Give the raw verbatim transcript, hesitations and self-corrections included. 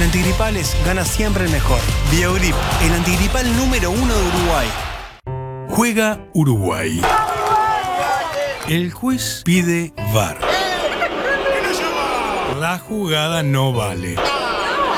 antigripales gana siempre el mejor. Biogrip, el antigripal número uno de Uruguay. Juega Uruguay. El juez pide V A R. La jugada no vale.